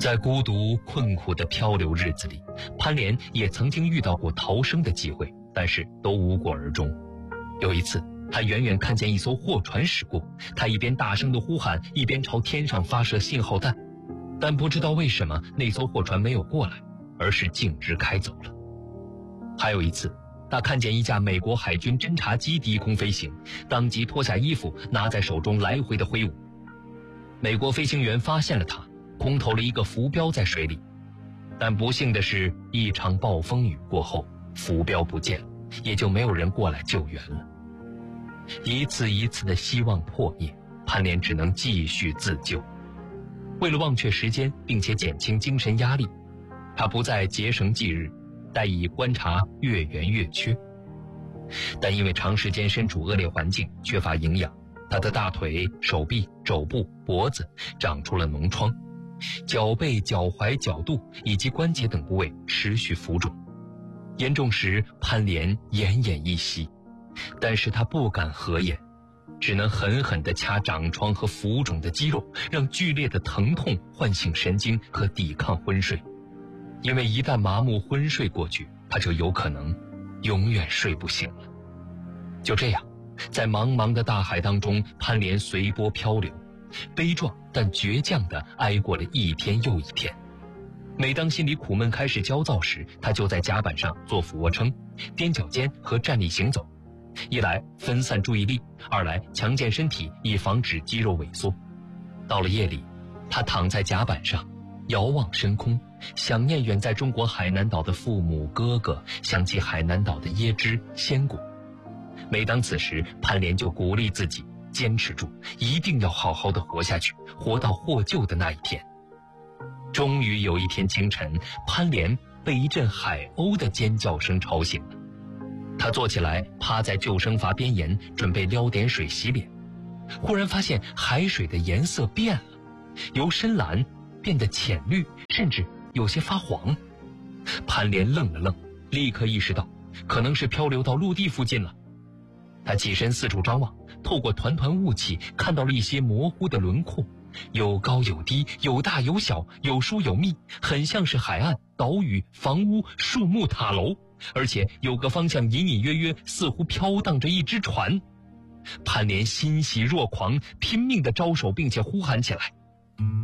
在孤独困苦的漂流日子里，潘莲也曾经遇到过逃生的机会，但是都无果而终。有一次，他远远看见一艘货船驶过，他一边大声地呼喊，一边朝天上发射信号弹，但不知道为什么那艘货船没有过来，而是径直开走了。还有一次，他看见一架美国海军侦察机低空飞行，当即脱下衣服，拿在手中来回的挥舞。美国飞行员发现了他，空投了一个浮标在水里，但不幸的是，一场暴风雨过后，浮标不见了，也就没有人过来救援了。一次一次的希望破灭，潘莲只能继续自救。为了忘却时间，并且减轻精神压力，他不再结绳记日，代以观察月圆月缺。但因为长时间身处恶劣环境，缺乏营养，他的大腿、手臂、肘部、脖子长出了脓疮，脚背、脚踝、脚肚以及关节等部位持续浮肿。严重时，潘莲奄奄一息，但是他不敢合眼，只能狠狠地掐长疮和浮肿的肌肉，让剧烈的疼痛唤醒神经和抵抗昏睡。因为一旦麻木昏睡过去，他就有可能永远睡不醒了。就这样，在茫茫的大海当中，潘莲随波漂流，悲壮但倔强地挨过了一天又一天。每当心里苦闷开始焦躁时，他就在甲板上做俯卧撑、踮脚尖和站立行走，一来分散注意力，二来强健身体，以防止肌肉萎缩。到了夜里，他躺在甲板上，遥望深空，想念远在中国海南岛的父母哥哥，想起海南岛的椰汁鲜果。每当此时，潘莲就鼓励自己坚持住，一定要好好的活下去，活到获救的那一天。终于有一天清晨，潘莲被一阵海鸥的尖叫声吵醒了。他坐起来，趴在救生筏边沿，准备撩点水洗脸，忽然发现海水的颜色变了，由深蓝变得浅绿，甚至有些发黄。潘莲愣了愣，立刻意识到可能是漂流到陆地附近了。他起身四处张望，透过团团雾气看到了一些模糊的轮廓，有高有低，有大有小，有疏有密，很像是海岸、岛屿、房屋、树木、塔楼，而且有个方向隐隐约约似乎飘荡着一只船。潘莲欣喜若狂，拼命地招手并且呼喊起来。